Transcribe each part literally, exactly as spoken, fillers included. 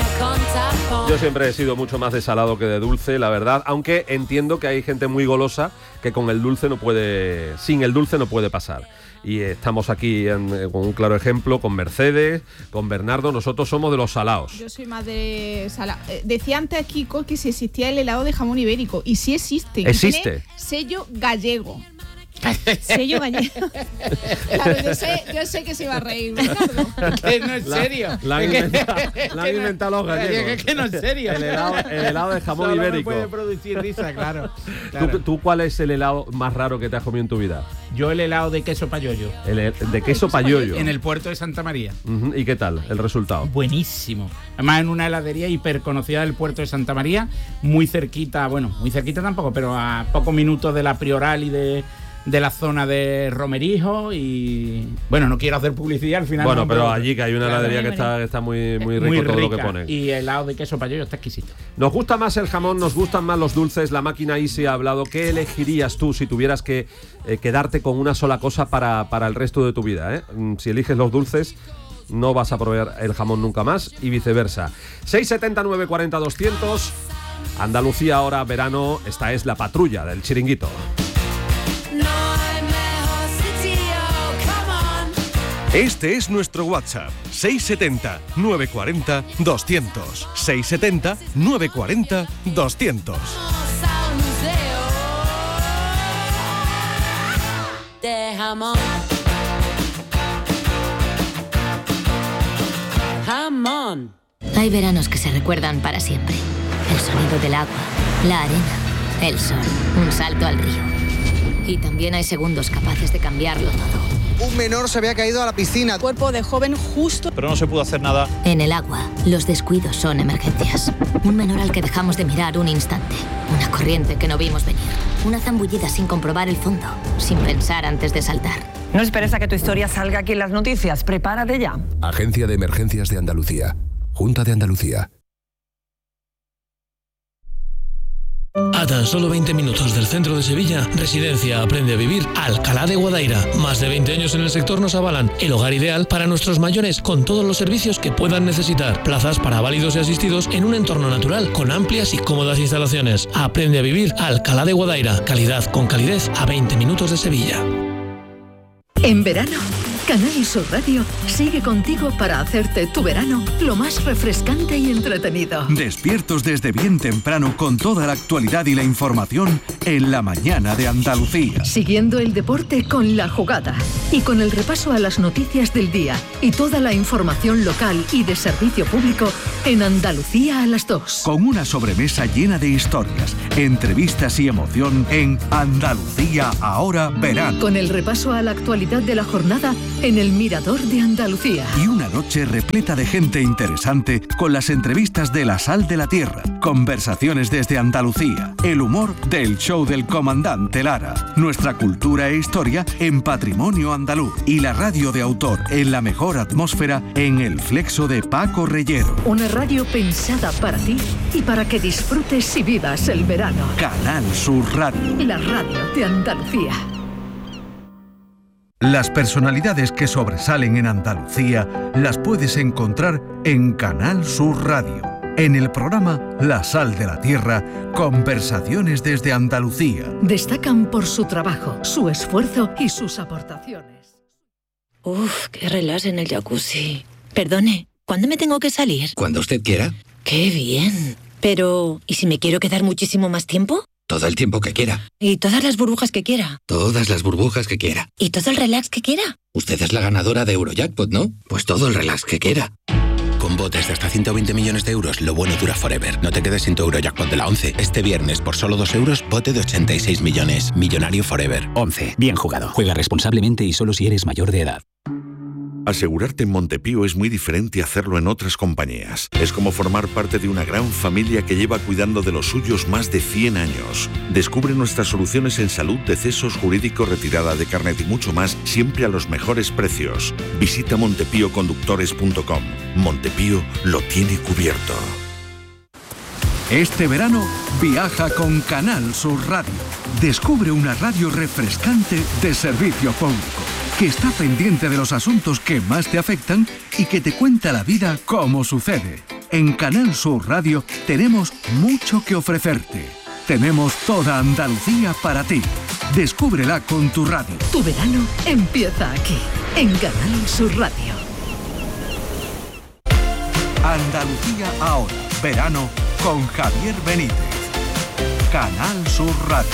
Yo siempre he sido mucho más de salado que de dulce, la verdad, aunque entiendo que hay gente muy golosa que con el dulce no puede, sin el dulce no puede pasar. Y estamos aquí en, con un claro ejemplo, con Mercedes, con Bernardo. Nosotros somos de los salados. Yo soy más de salado. Decía antes Kiko que si existía el helado de jamón ibérico. Y sí existe. ¿Existe? Tiene sello gallego. Sello gallego. Claro, yo sé, yo sé que se iba a reír, Ricardo. Que no es serio. La han inventado, la han inventado los gallegos. Que, que no es serio. El helado, el helado de jamón Solo ibérico. no puede producir risa, claro. claro. ¿Tú, ¿Tú cuál es el helado más raro que te has comido en tu vida? Yo el helado de queso payoyo. El, el de queso payoyo. En el puerto de Santa María. Uh-huh. ¿Y qué tal el resultado? Buenísimo. Además en una heladería hiper conocida del puerto de Santa María, muy cerquita, bueno, muy cerquita tampoco, pero a pocos minutos de la Prioral y de... de la zona de Romerijo y... Bueno, no quiero hacer publicidad al final. Bueno, no, pero pero allí que hay una claro, heladería que está, que está muy, muy rico muy todo rica, lo que pone. Y el helado de queso payoyo está exquisito. Nos gusta más el jamón, nos gustan más los dulces. La máquina Easy ha hablado. ¿Qué elegirías tú si tuvieras que eh, quedarte con una sola cosa para, para el resto de tu vida? ¿eh? Si eliges los dulces, no vas a probar el jamón nunca más y viceversa. seis setenta, nueve cuarenta, doscientos. Andalucía ahora, verano. Esta es la patrulla del Chiringuito. Este es nuestro WhatsApp, seis setenta, nueve cuarenta, doscientos. seis setenta, nueve cuarenta, doscientos. De jamón. Jamón. Hay veranos que se recuerdan para siempre. El sonido del agua, la arena, el sol, un salto al río. Y también hay segundos capaces de cambiarlo todo. Un menor se había caído a la piscina. Cuerpo de joven justo. Pero no se pudo hacer nada. En el agua, los descuidos son emergencias. Un menor al que dejamos de mirar un instante. Una corriente que no vimos venir. Una zambullida sin comprobar el fondo. Sin pensar antes de saltar. No esperes a que tu historia salga aquí en las noticias. Prepárate ya. Agencia de Emergencias de Andalucía. Junta de Andalucía. A tan solo veinte minutos del centro de Sevilla, Residencia Aprende a Vivir Alcalá de Guadaira. Más de veinte años en el sector nos avalan el hogar ideal para nuestros mayores con todos los servicios que puedan necesitar. Plazas para válidos y asistidos en un entorno natural con amplias y cómodas instalaciones. Aprende a Vivir Alcalá de Guadaira. Calidad con calidez a veinte minutos de Sevilla. En verano, Canal Sur Radio sigue contigo para hacerte tu verano lo más refrescante y entretenido. Despiertos desde bien temprano con toda la actualidad y la información en la mañana de Andalucía. Siguiendo el deporte con La Jugada y con el repaso a las noticias del día y toda la información local y de servicio público en Andalucía a las dos. Con una sobremesa llena de historias, entrevistas y emoción en Andalucía ahora verano. Con el repaso a la actualidad de la jornada en el Mirador de Andalucía. Y una noche repleta de gente interesante con las entrevistas de La Sal de la Tierra, conversaciones desde Andalucía, el humor del show del comandante Lara, nuestra cultura e historia en Patrimonio Andaluz y la radio de autor en la mejor atmósfera en El Flexo de Paco Reyero. Una radio pensada para ti y para que disfrutes y vivas el verano. Canal Sur Radio. La radio de Andalucía. Las personalidades que sobresalen en Andalucía las puedes encontrar en Canal Sur Radio, en el programa La Sal de la Tierra, conversaciones desde Andalucía. Destacan por su trabajo, su esfuerzo y sus aportaciones. Uf, qué relax en el jacuzzi. Perdone, ¿cuándo me tengo que salir? Cuando usted quiera. ¡Qué bien! Pero, ¿y si me quiero quedar muchísimo más tiempo? Todo el tiempo que quiera. ¿Y todas las burbujas que quiera? Todas las burbujas que quiera. ¿Y todo el relax que quiera? Usted es la ganadora de Eurojackpot, ¿no? Pues todo el relax que quiera. Con botes de hasta ciento veinte millones de euros, lo bueno dura forever. No te quedes sin tu Eurojackpot de la once. Este viernes, por solo dos euros, bote de ochenta y seis millones. Millonario forever. once. Bien jugado. Juega responsablemente y solo si eres mayor de edad. Asegurarte en Montepío es muy diferente a hacerlo en otras compañías. Es como formar parte de una gran familia que lleva cuidando de los suyos más de cien años. Descubre nuestras soluciones en salud, decesos, jurídico, retirada de carnet y mucho más, siempre a los mejores precios. Visita montepío conductores punto com. Montepío lo tiene cubierto. Este verano viaja con Canal Sur Radio. Descubre una radio refrescante de servicio público, que está pendiente de los asuntos que más te afectan y que te cuenta la vida como sucede. En Canal Sur Radio tenemos mucho que ofrecerte. Tenemos toda Andalucía para ti. Descúbrela con tu radio. Tu verano empieza aquí, en Canal Sur Radio. Andalucía ahora, verano con Javier Benítez. Canal Sur Radio.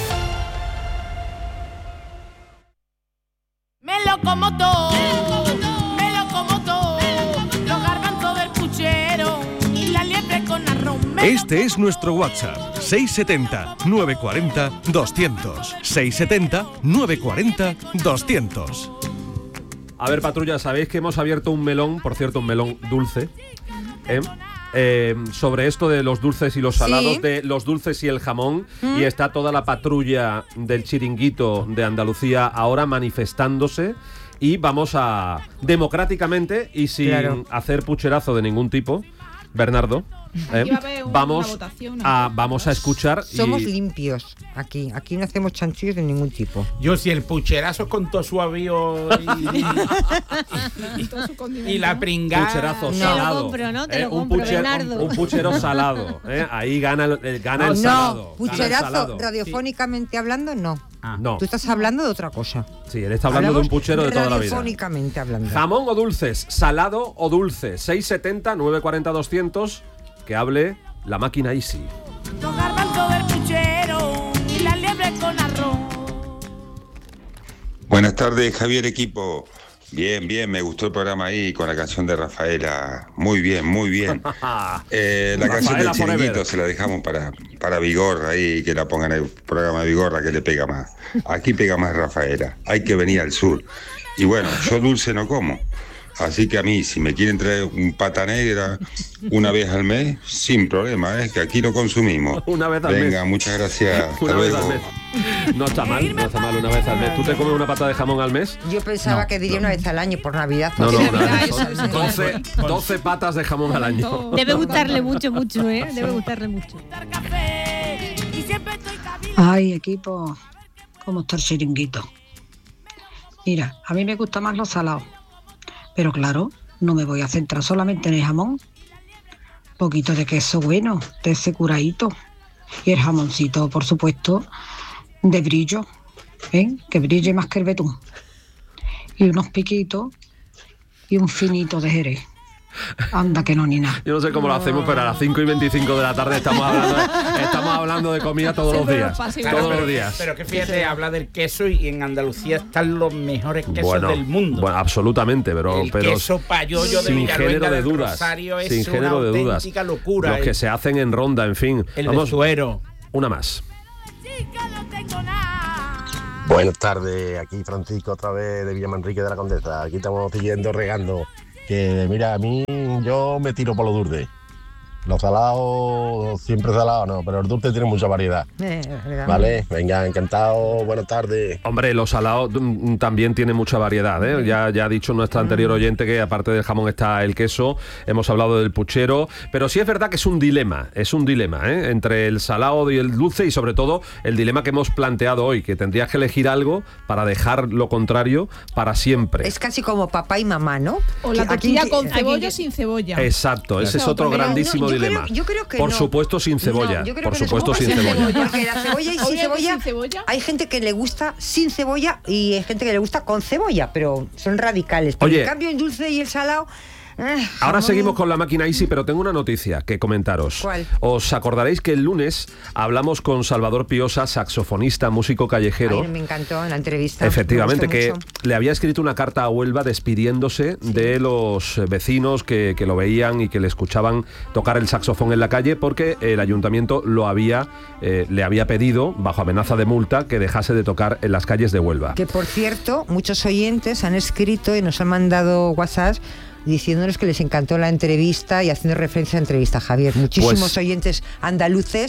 Me lo como todo, me lo como todo, los garbanzos del puchero y la liebre con arroz. Este es nuestro WhatsApp, seis setenta, nueve cuarenta, doscientos. seis setenta, nueve cuarenta, doscientos. A ver, patrulla, sabéis que hemos abierto un melón, por cierto, un melón dulce, ¿eh? Eh, sobre esto de los dulces y los salados, Sí. de los dulces y el jamón, Mm. y está toda la patrulla del Chiringuito de Andalucía ahora manifestándose, y vamos a, democráticamente y sin Claro. hacer pucherazo de ningún tipo, Bernardo, ¿eh? Aquí va a haber una vamos, votación, a, vamos a escuchar Somos y, limpios aquí. Aquí no hacemos chanchullos de ningún tipo. Yo, si el pucherazo es con todo su avío y, y, y la pringada. pucherazo No. salado. Te lo compro, ¿no? Te lo un, compro, pucher- Bernardo. un puchero salado, ¿eh? Ahí gana el, el- gana el no, salado. gana el pucherazo, salado. radiofónicamente hablando, no. No. Tú estás hablando de otra cosa. Sí, él está hablando de un puchero de toda la vida. Radiofónicamente hablando. ¿Jamón o dulces? ¿Salado o dulce? seis setenta, nueve cuarenta, doscientos. Que hable la máquina Easy. Los garbanzos del puchero y la liebre con arroz. Buenas tardes, Javier equipo. Bien, bien, me gustó el programa ahí con la canción de Rafaela. Muy bien, muy bien. Eh, la canción del Rafaela Forever. Chiringuito se la dejamos para, para Vigorra ahí, que la pongan en el programa de Vigorra, que le pega más. Aquí pega más Rafaela. Hay que venir al sur. Y bueno, yo dulce no como. Así que a mí, si me quieren traer un pata negra una vez al mes, sin problema, es que aquí lo consumimos. Una vez al mes. Venga, muchas gracias. Hasta Una vez luego. al mes. No está mal, no está mal una vez al mes. ¿Tú te comes una pata de jamón al mes? Yo pensaba No, que diría una vez al año por Navidad. No, no, porque una Navidad vez. es- Son doce, doce patas de jamón al año. Debe gustarle mucho, mucho, ¿eh? Debe gustarle mucho. Ay, equipo, ¿cómo está el Chiringuito? Mira, a mí me gusta más los salados, pero claro, no me voy a centrar solamente en el jamón. Poquito de queso bueno, de ese curadito, y el jamoncito, por supuesto, de brillo, ¿ven? Que brille más que el betún. Y unos piquitos y un finito de jerez. Anda que no ni nada. Yo no sé cómo lo hacemos, pero a las cinco y veinticinco de la tarde estamos hablando de, estamos hablando de comida todos los días. Claro, Todos pero, los días. Pero que fíjate, habla del queso y en Andalucía están los mejores quesos Bueno, del mundo. bueno, absolutamente, pero, El pero queso payollo de sin Villaluenga género de del dudas, Rosario es sin una género de dudas. auténtica locura. Los que El- se hacen en ronda, en fin. El de Suero. Una más. Buenas tardes, aquí Francisco otra vez de Villamanrique de la Condesa. Aquí estamos siguiendo regando. Que mira, a mí yo me tiro por lo dulce. Los salados, siempre salados no, pero el dulce tiene mucha variedad. Vale, venga, encantado, buenas tardes. Hombre, los salados mm, también tienen mucha variedad, ¿eh? Ya, ya ha dicho nuestra anterior oyente que aparte del jamón está el queso, hemos hablado del puchero, pero sí es verdad que es un dilema, es un dilema, ¿eh? Entre el salado y el dulce, y sobre todo el dilema que hemos planteado hoy, que tendrías que elegir algo para dejar lo contrario para siempre. Es casi como papá y mamá, ¿no? O la Que aquí- tortilla con aquí- cebolla o sin cebolla. Exacto, ese es Claro, otro pero grandísimo no, yo dilema. creo- yo creo que Por no. supuesto sin cebolla, No, yo creo por que no supuesto se sin puede cebolla. Porque la cebolla y sin Obviamente cebolla, sin cebolla. hay gente que le gusta sin cebolla y hay gente que le gusta con cebolla, pero son radicales. Pero Oye. en cambio el dulce y el salado... eh, Ahora jamón- seguimos con la máquina Easy, pero tengo una noticia que comentaros. ¿Cuál? Os acordaréis que el lunes hablamos con Salvador Piosa, saxofonista, músico callejero. Ay, me encantó en la entrevista. Efectivamente, Me que gustó mucho. le había escrito una carta a Huelva despidiéndose de los vecinos que, que lo veían y que le escuchaban tocar el saxofón en la calle, porque el ayuntamiento lo había, eh, le había pedido, bajo amenaza de multa, que dejase de tocar en las calles de Huelva. Que por cierto, muchos oyentes han escrito y nos han mandado WhatsApp diciéndonos que les encantó la entrevista y haciendo referencia a la entrevista, Javier. Muchísimos Pues- oyentes andaluces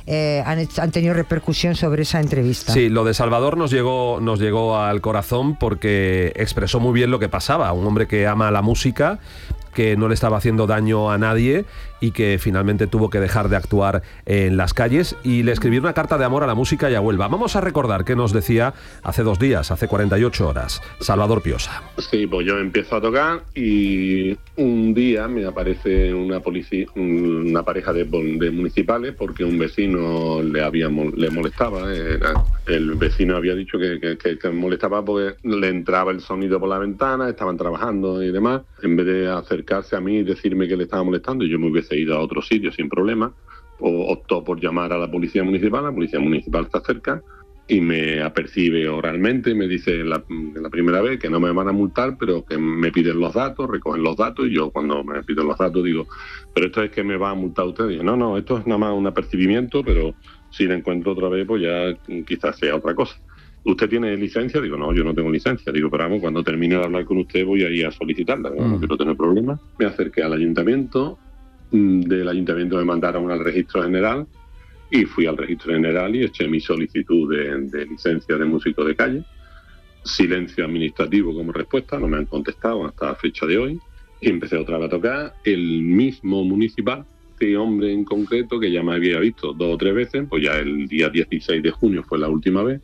eh, han, hecho- han tenido repercusión sobre esa entrevista. Sí, lo de Salvador nos llegó, nos llegó al corazón porque expresó muy bien lo que pasaba. Un hombre que ama la música, que no le estaba haciendo daño a nadie y que finalmente tuvo que dejar de actuar en las calles, y le escribió una carta de amor a la música y a Huelva. Vamos a recordar qué nos decía hace dos días, hace cuarenta y ocho horas, Salvador Piosa. Sí, pues yo empiezo a tocar y un día me aparece una policía, una pareja de, de municipales, porque un vecino le había le molestaba. Era, el vecino había dicho que, que, que, que molestaba porque le entraba el sonido por la ventana, estaban trabajando y demás. En vez de acercarse a mí y decirme que le estaba molestando, yo me hubiese ido a otro sitio sin problema, o optó por llamar a la policía municipal. La policía municipal está cerca y me apercibe oralmente, me dice la, la primera vez que no me van a multar, pero que me piden los datos, recogen los datos, y yo cuando me piden los datos digo, pero esto es que me va a multar usted. Y yo, no, no, esto es nada más un apercibimiento, pero si la encuentro otra vez, pues ya quizás sea otra cosa. ¿Usted tiene licencia? Digo, no, yo no tengo licencia. Digo, pero vamos, cuando termine de hablar con usted voy a ir a solicitarla. Digo, no quiero tener problemas. Me acerqué al ayuntamiento, del ayuntamiento me mandaron al registro general, y fui al registro general y eché mi solicitud de, de licencia de músico de calle. Silencio administrativo como respuesta, no me han contestado hasta la fecha de hoy. Y empecé otra vez a tocar. El mismo municipal, este hombre en concreto, que ya me había visto dos o tres veces, pues ya el día dieciséis de junio fue la última vez,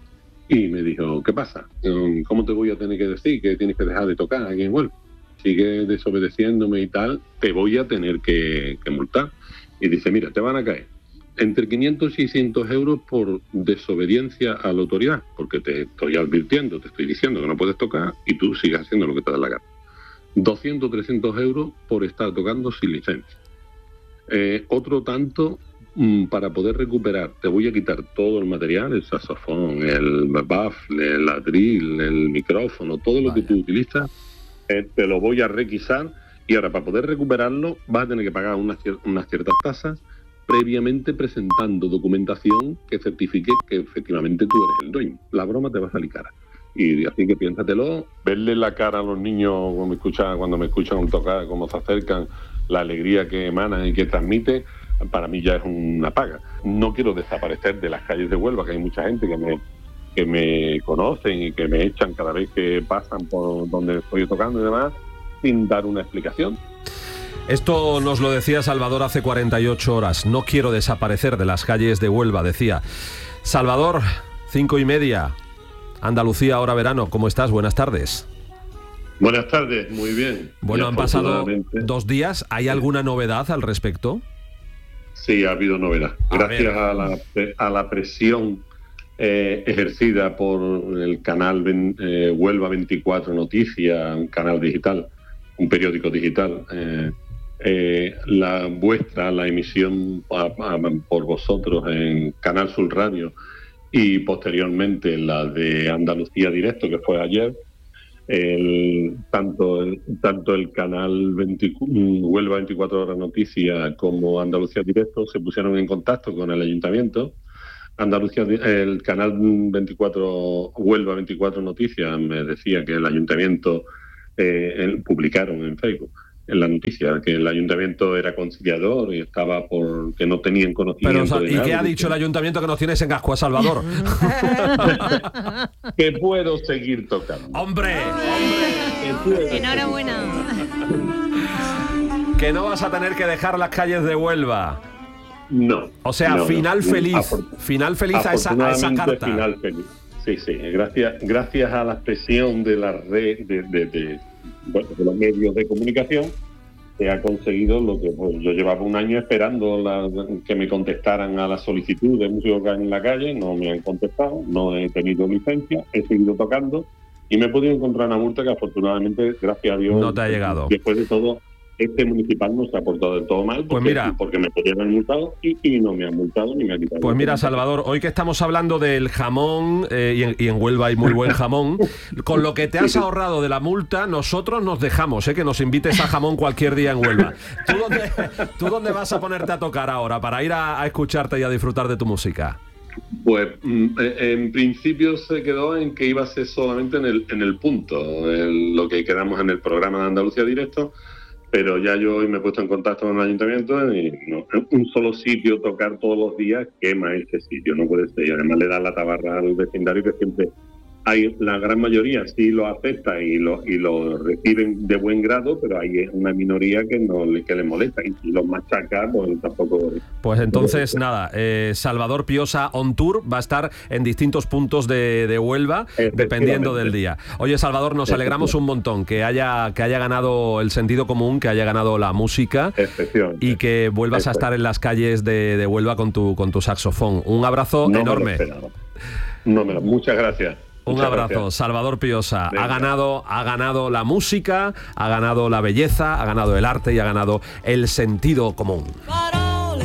y me dijo, ¿qué pasa? ¿Cómo te voy a tener que decir que tienes que dejar de tocar aquí en Huelva? Sigue desobedeciéndome y tal, te voy a tener que, que multar. Y dice, mira, te van a caer entre quinientos y seiscientos euros por desobediencia a la autoridad, porque te estoy advirtiendo, te estoy diciendo que no puedes tocar y tú sigues haciendo lo que te da la gana. doscientos, trescientos euros por estar tocando sin licencia. Eh, otro tanto mm, para poder recuperar, te voy a quitar todo el material, el saxofón, el baffle, el atril, el micrófono, todo lo Vaya. que tú utilizas, eh, te lo voy a requisar, y ahora para poder recuperarlo vas a tener que pagar unas, unas ciertas tasas, previamente presentando documentación que certifique que efectivamente tú eres el dueño. La broma te va a salir cara. Y así que piénsatelo, verle la cara a los niños cuando me escuchan, cuando me escuchan tocar, cómo se acercan, la alegría que emanan y que transmite, para mí ya es una paga. No quiero desaparecer de las calles de Huelva, que hay mucha gente que me, que me conocen y que me echan cada vez que pasan por donde estoy tocando y demás, sin dar una explicación. Esto nos lo decía Salvador hace cuarenta y ocho horas. No quiero desaparecer de las calles de Huelva, decía. Salvador, cinco y media, Andalucía, ahora verano. ¿Cómo estás? Buenas tardes. Buenas tardes, muy bien. Bueno, han pasado dos días. ¿Hay alguna novedad al respecto? Sí, ha habido novedad. A Gracias a la, a la presión eh, ejercida por el canal eh, Huelva veinticuatro Noticias, un canal digital, un periódico digital, eh, eh, la vuestra, la emisión a, a, por vosotros en Canal Sur Radio, y posteriormente la de Andalucía Directo, que fue ayer, el, tanto, el, tanto el canal veinte, Huelva veinticuatro Horas Noticias como Andalucía Directo se pusieron en contacto con el ayuntamiento. Andalucía, el canal veinticuatro, Huelva veinticuatro Noticias me decía que el ayuntamiento eh, el, publicaron en Facebook en la noticia que el ayuntamiento era conciliador y estaba por que no tenían conocimiento. Pero, de ¿y nada, qué ha dicho el ayuntamiento que nos tienes en casco a Salvador? Que puedo seguir tocando. ¡Hombre! ¡Hombre! Enhorabuena. Que no vas a tener que dejar las calles de Huelva. No. O sea, no, final no. feliz. Afor- final feliz a esa, a esa carta. Final feliz. Sí, sí. Gracias, gracias a la presión de la red, de, de, de, bueno, de los medios de comunicación, se ha conseguido lo que pues, yo llevaba un año esperando la, que me contestaran a la solicitud de músico que hay en la calle. No me han contestado, no he tenido licencia, he seguido tocando y me he podido encontrar una multa que afortunadamente, gracias a Dios, no te ha llegado. Después de todo, este municipal no se ha portado del todo mal, porque, pues mira, porque me podían haber multado y, y no me han multado ni me han quitado. Pues mira, Salvador, hoy que estamos hablando del jamón, eh, y, en, y en Huelva hay muy buen jamón, con lo que te has ahorrado de la multa, nosotros nos dejamos, eh, que nos invites a jamón cualquier día en Huelva. ¿Tú dónde, ¿tú dónde vas a ponerte a tocar ahora para ir a, a escucharte y a disfrutar de tu música? Pues en principio se quedó en que iba a ser solamente en el, en el punto, en lo que quedamos en el programa de Andalucía Directo, pero ya yo hoy me he puesto en contacto con el ayuntamiento y no, un solo sitio tocar todos los días quema ese sitio, no puede ser. Y además le da la tabarra al vecindario, que siempre hay, la gran mayoría sí lo acepta y lo y lo reciben de buen grado, pero hay una minoría que no le, que le molesta, y si los machaca, pues tampoco. Pues entonces nada, eh, Salvador Piosa on tour va a estar en distintos puntos de, de Huelva, dependiendo del día. Oye, Salvador, nos alegramos un montón que haya que haya ganado el sentido común, que haya ganado la música y que vuelvas a estar en las calles de, de Huelva con tu con tu saxofón. Un abrazo no enorme. Me no me lo, muchas gracias. Un Muchas abrazo, gracias. Salvador Piosa. Venga. Ha ganado, ha ganado la música, ha ganado la belleza, ha ganado el arte y ha ganado el sentido común.